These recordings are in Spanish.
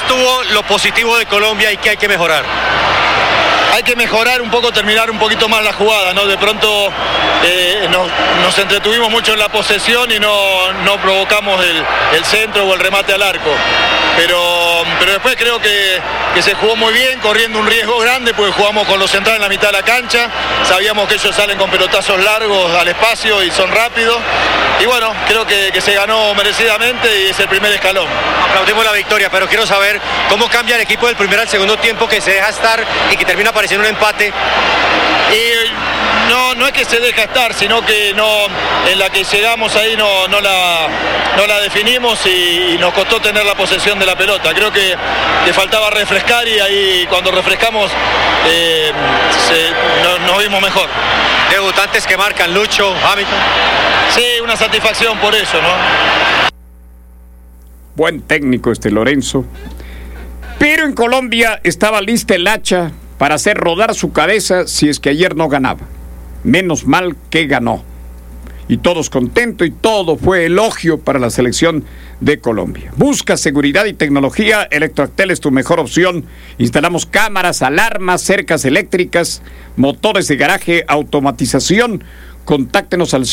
estuvo lo positivo de Colombia y qué hay que mejorar? Hay que mejorar un poco, terminar un poquito más la jugada, ¿no? De pronto nos entretuvimos mucho en la posesión y no provocamos el centro o el remate al arco. Pero después creo que se jugó muy bien, corriendo un riesgo grande, porque jugamos con los centrales en la mitad de la cancha. Sabíamos que ellos salen con pelotazos largos al espacio y son rápidos. Y bueno, creo que se ganó merecidamente y es el primer escalón. Aplaudimos la victoria, pero quiero saber cómo cambia el equipo del primer al segundo tiempo, que se deja estar y que termina apareciendo un empate. Y no es que se deja estar, sino que en la que llegamos ahí no la definimos y nos costó tener la posesión de la pelota. Creo que faltaba refrescar y ahí cuando refrescamos nos vimos mejor. Debutantes que marcan, Lucho, Hamilton. Sí, una satisfacción por eso, ¿no? Buen técnico Lorenzo. Pero en Colombia estaba lista el hacha para hacer rodar su cabeza si es que ayer no ganaba. Menos mal que ganó. Y todos contentos y todo fue elogio para la selección de Colombia. Busca seguridad y tecnología, Electroactel es tu mejor opción. Instalamos cámaras, alarmas, cercas eléctricas, motores de garaje, automatización. Contáctenos al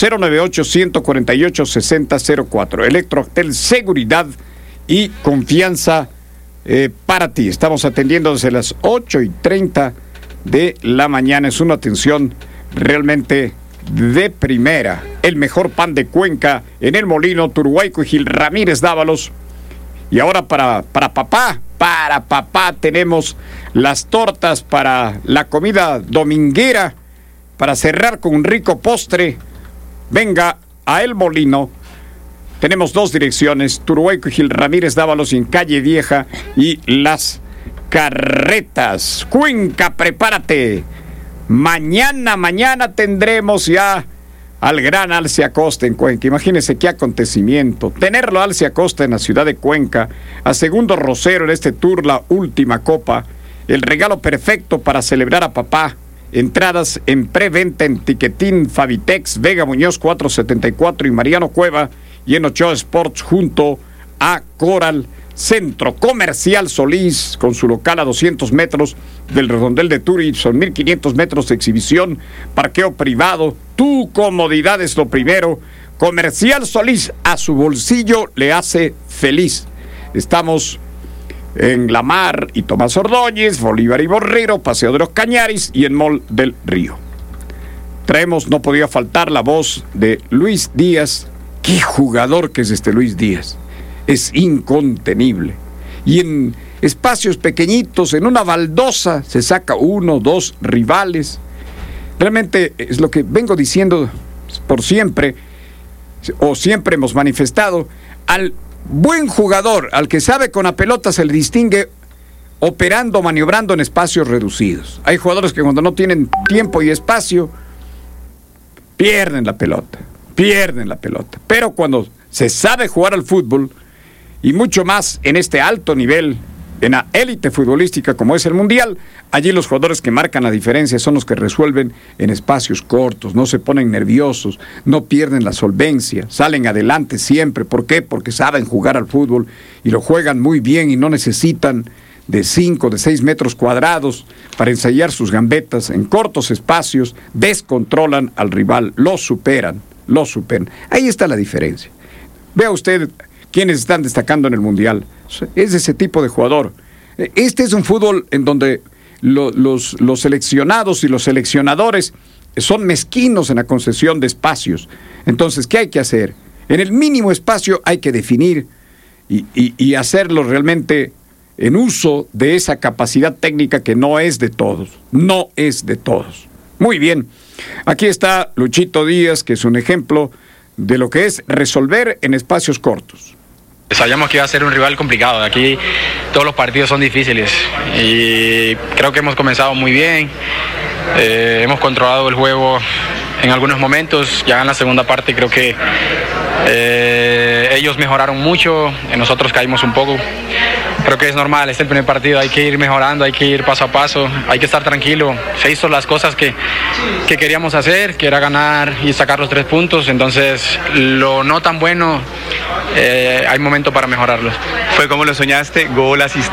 098-148-6004. Electroactel, seguridad y confianza para ti. Estamos atendiendo desde las 8:30 de la mañana. Es una atención realmente de primera. El mejor pan de Cuenca en El Molino, Turhuayco y Gil Ramírez Dávalos. Y ahora para papá tenemos las tortas para la comida dominguera, para cerrar con un rico postre. Venga a El Molino. Tenemos dos direcciones, Turhuayco y Gil Ramírez Dávalos, y en Calle Vieja y Las Carretas. Cuenca, prepárate. Mañana tendremos ya al gran Alce Acosta en Cuenca. Imagínense qué acontecimiento. Tenerlo a Alce Acosta en la ciudad de Cuenca, a segundo rosero en este tour, la última copa. El regalo perfecto para celebrar a papá. Entradas en preventa en Tiquetín, Fabitex, Vega Muñoz 474 y Mariano Cueva, y en Ochoa Sports junto a Coral. Centro Comercial Solís, con su local a 200 metros del redondel de Turi, son 1,500 metros de exhibición, parqueo privado, tu comodidad es lo primero. Comercial Solís, a su bolsillo le hace feliz. Estamos en La Mar y Tomás Ordóñez, Bolívar y Borrero, Paseo de los Cañaris y en Mall del Río. Traemos, no podía faltar, la voz de Luis Díaz. Qué jugador que es Luis Díaz. Es incontenible. Y en espacios pequeñitos, en una baldosa, se saca 1, 2 rivales. Realmente es lo que vengo diciendo por siempre, o siempre hemos manifestado. Al buen jugador, al que sabe con la pelota, se le distingue operando, maniobrando en espacios reducidos. Hay jugadores que cuando no tienen tiempo y espacio, pierden la pelota. Pero cuando se sabe jugar al fútbol, y mucho más en este alto nivel, en la élite futbolística como es el Mundial, allí los jugadores que marcan la diferencia son los que resuelven en espacios cortos, no se ponen nerviosos, no pierden la solvencia, salen adelante siempre. ¿Por qué? Porque saben jugar al fútbol y lo juegan muy bien y no necesitan de 5, de 6 metros cuadrados para ensayar sus gambetas. En cortos espacios descontrolan al rival, lo superan. Ahí está la diferencia. Vea usted quienes están destacando en el Mundial. Es ese tipo de jugador. Este es un fútbol en donde los seleccionados y los seleccionadores son mezquinos en la concesión de espacios. Entonces, ¿qué hay que hacer? En el mínimo espacio hay que definir y hacerlo realmente en uso de esa capacidad técnica que no es de todos. Muy bien. Aquí está Luchito Díaz, que es un ejemplo de lo que es resolver en espacios cortos. Sabíamos que iba a ser un rival complicado. Aquí todos los partidos son difíciles y creo que hemos comenzado muy bien. Hemos controlado el juego en algunos momentos. Ya en la segunda parte creo que ellos mejoraron mucho, nosotros caímos un poco. Creo que es normal, es el primer partido, hay que ir mejorando, hay que ir paso a paso, hay que estar tranquilo. Se hizo las cosas que queríamos hacer, que era ganar y sacar los 3 puntos, entonces lo no tan bueno, hay momento para mejorarlo. ¿Fue como lo soñaste? ¿Gol, asistencia?